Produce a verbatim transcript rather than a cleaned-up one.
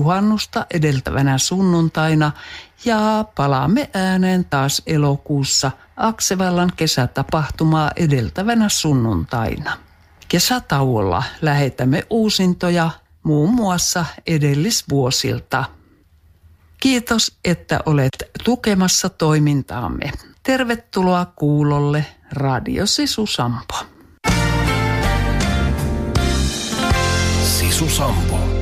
juhannusta edeltävänä sunnuntaina ja palaamme ääneen taas elokuussa Aksevallan kesätapahtumaa edeltävänä sunnuntaina. Kesätauolla lähetämme uusintoja muun muassa edellisvuosilta. Kiitos, että olet tukemassa toimintaamme. Tervetuloa kuulolle Radio Sisu Sampo. Sisu Sampo.